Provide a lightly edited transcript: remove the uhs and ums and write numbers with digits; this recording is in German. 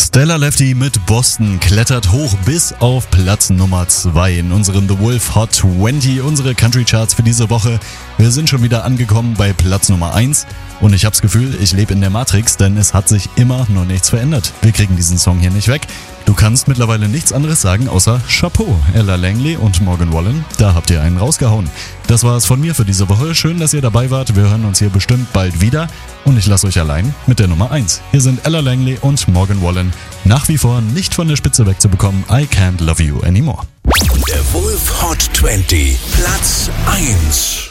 Stella Lefty mit Boston klettert hoch bis auf Platz Nummer 2 in unserem The Wolf Hot 20, unsere Country Charts für diese Woche. Wir sind schon wieder angekommen bei Platz Nummer 1 und ich hab's Gefühl, ich lebe in der Matrix, denn es hat sich immer noch nichts verändert. Wir kriegen diesen Song hier nicht weg. Du kannst mittlerweile nichts anderes sagen außer Chapeau, Ella Langley und Morgan Wallen. Da habt ihr einen rausgehauen. Das war es von mir für diese Woche. Schön, dass ihr dabei wart. Wir hören uns hier bestimmt bald wieder. Und ich lasse euch allein mit der Nummer 1. Hier sind Ella Langley und Morgan Wallen. Nach wie vor nicht von der Spitze wegzubekommen. I Can't Love You Anymore. Der Wolf Hot 20, Platz 1.